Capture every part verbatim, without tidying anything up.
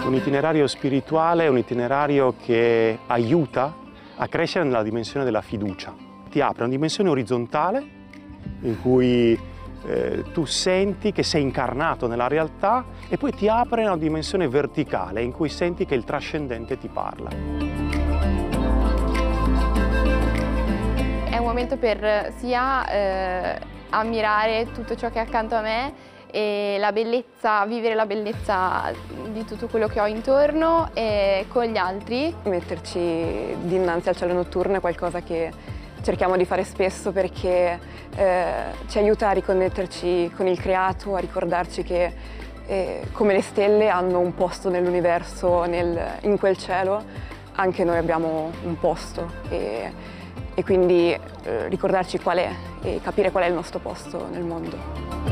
Un itinerario spirituale è un itinerario che aiuta a crescere nella dimensione della fiducia. Ti apre una dimensione orizzontale in cui eh, tu senti che sei incarnato nella realtà e poi ti apre una dimensione verticale in cui senti che il trascendente ti parla. È un momento per sia eh, ammirare tutto ciò che è accanto a me e la bellezza, vivere la bellezza di tutto quello che ho intorno e con gli altri. Metterci dinanzi al cielo notturno è qualcosa che cerchiamo di fare spesso perché eh, ci aiuta a riconnetterci con il creato, a ricordarci che eh, come le stelle hanno un posto nell'universo, nel, in quel cielo, anche noi abbiamo un posto e, e quindi eh, ricordarci qual è e capire qual è il nostro posto nel mondo.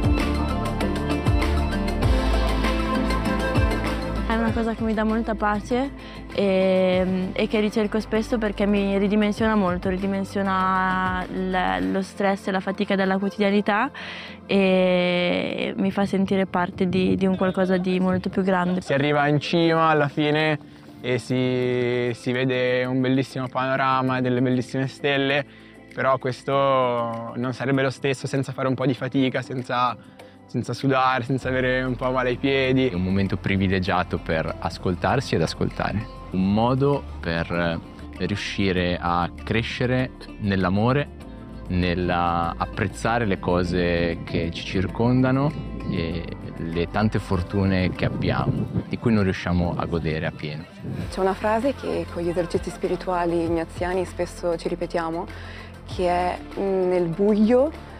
È una cosa che mi dà molta pace e, e che ricerco spesso perché mi ridimensiona molto, ridimensiona l- lo stress e la fatica della quotidianità e mi fa sentire parte di, di un qualcosa di molto più grande. Si arriva in cima alla fine e si, si vede un bellissimo panorama, delle bellissime stelle, però questo non sarebbe lo stesso senza fare un po' di fatica, senza... senza sudare, senza avere un po' male ai piedi. È un momento privilegiato per ascoltarsi ed ascoltare. Un modo per riuscire a crescere nell'amore, nell'apprezzare le cose che ci circondano e le tante fortune che abbiamo, di cui non riusciamo a godere appieno. C'è una frase che con gli esercizi spirituali ignaziani spesso ci ripetiamo, che è nel buio